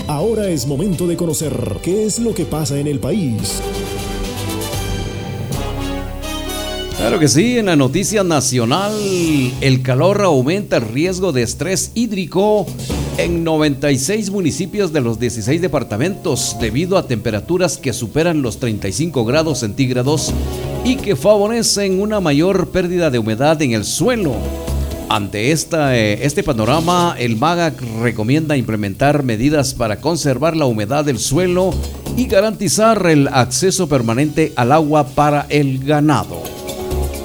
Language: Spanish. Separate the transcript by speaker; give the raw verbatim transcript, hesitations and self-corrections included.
Speaker 1: Ahora es momento de conocer qué es lo que pasa en el país.
Speaker 2: Claro que sí, en la noticia nacional, el calor aumenta el riesgo de estrés hídrico en noventa y seis municipios de los dieciséis departamentos debido a temperaturas que superan los treinta y cinco grados centígrados y que favorecen una mayor pérdida de humedad en el suelo. Ante esta, eh, este panorama, el MAGAC recomienda implementar medidas para conservar la humedad del suelo y garantizar el acceso permanente al agua para el ganado.